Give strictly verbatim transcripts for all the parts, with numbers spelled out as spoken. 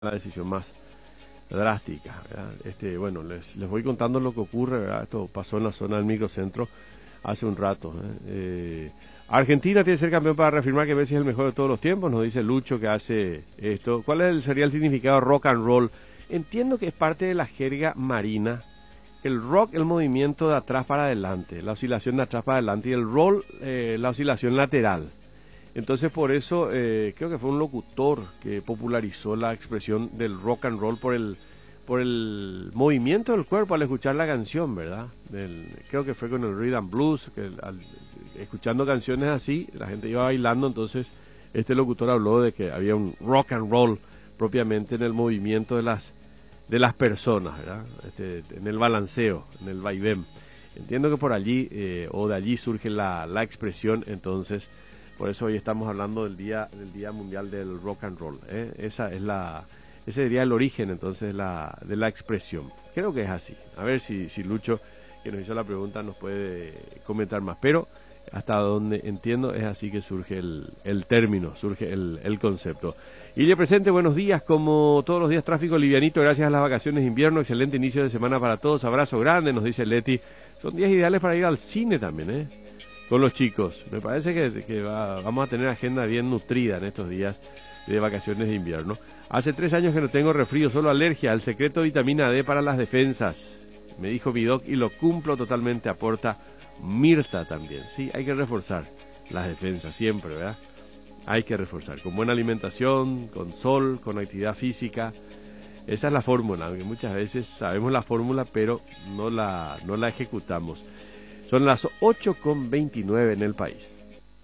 la decisión más drástica, ¿verdad? Este, bueno, les, les voy contando lo que ocurre, ¿verdad? Esto pasó en la zona del microcentro hace un rato. ¿eh? Eh, Argentina tiene que ser campeón para reafirmar que Messi es el mejor de todos los tiempos, nos dice Lucho que hace esto. ¿Cuál es el, sería el significado de rock and roll? Entiendo que es parte de la jerga marina. El rock, el movimiento de atrás para adelante, la oscilación de atrás para adelante, y el roll, eh, la oscilación lateral. Entonces por eso eh, creo que fue un locutor que popularizó la expresión del rock and roll por el por el movimiento del cuerpo al escuchar la canción, ¿verdad? Del, creo que fue con el rhythm and blues, que al, escuchando canciones así, la gente iba bailando, entonces este locutor habló de que había un rock and roll propiamente en el movimiento de las de las personas, ¿verdad? Este, en el balanceo, en el vaivén. Entiendo que por allí, eh, o de allí surge la, la expresión, entonces, por eso hoy estamos hablando del día del día mundial del rock and roll. ¿eh? Esa es la, ese sería el origen, entonces, la, de la expresión. Creo que es así. A ver si, si Lucho, que nos hizo la pregunta, nos puede comentar más. Pero hasta donde entiendo es así que surge el, el término, surge el, el concepto. Y le presente, buenos días, como todos los días, tráfico livianito, gracias a las vacaciones de invierno, excelente inicio de semana para todos, abrazo grande, nos dice Leti. Son días ideales para ir al cine también, ¿eh? Con los chicos. Me parece que, que va, vamos a tener agenda bien nutrida en estos días de vacaciones de invierno. Hace tres años que no tengo resfrío, solo alergia, el secreto de vitamina D para las defensas. Me dijo mi doc y lo cumplo totalmente, aporta Mirta también. Sí, hay que reforzar las defensas siempre, ¿verdad? Hay que reforzar, con buena alimentación, con sol, con actividad física. Esa es la fórmula, aunque muchas veces sabemos la fórmula, pero no la, no la ejecutamos. Son las ocho con veintinueve en el país.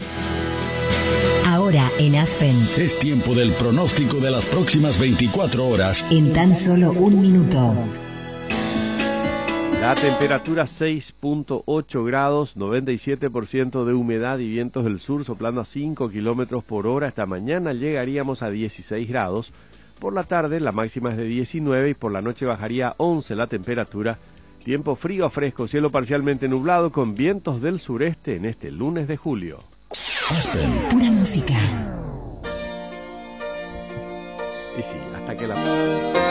Ahora en Aspen. Es tiempo del pronóstico de las próximas veinticuatro horas. En tan solo un minuto. La temperatura seis punto ocho grados, noventa y siete por ciento de humedad y vientos del sur soplando a cinco kilómetros por hora. Esta mañana llegaríamos a dieciséis grados. Por la tarde la máxima es de diecinueve y por la noche bajaría a once la temperatura. Tiempo frío a fresco, cielo parcialmente nublado con vientos del sureste en este lunes de julio. Aspen. Pura música. Y sí, hasta que la...